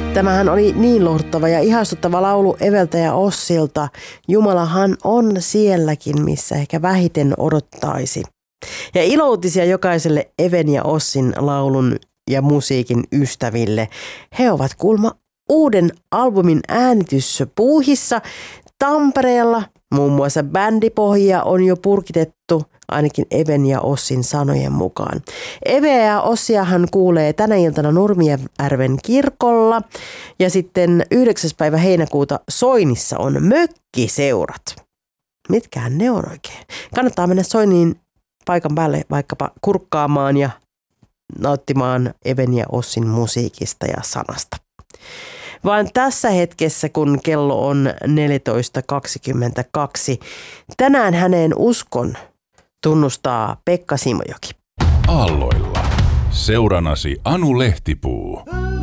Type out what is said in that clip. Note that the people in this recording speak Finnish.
Tämähän oli niin lohduttava ja ihastuttava laulu Eveltä ja Ossilta. Jumalahan on sielläkin, missä ehkä vähiten odottaisi. Ja iloutisia jokaiselle Even ja Ossin laulun ja musiikin ystäville. He ovat kuulma uuden albumin äänityspuuhissa Tampereella. Muun muassa bändipohjia on jo purkitettu, ainakin Even ja Ossin sanojen mukaan. Eve ja Ossiahan kuulee tänä iltana Nurmijärven kirkolla. Ja sitten 9. päivä heinäkuuta Soinissa on mökkiseurat. Mitkään ne on oikein? Kannattaa mennä Soiniin paikan päälle vaikkapa kurkkaamaan ja nauttimaan Even ja Ossin musiikista ja sanasta. Vaan tässä hetkessä, kun kello on 14.22, tänään häneen uskon tunnustaa Pekka Simojoki. Aalloilla. Seuranasi Anu Lehtipuu.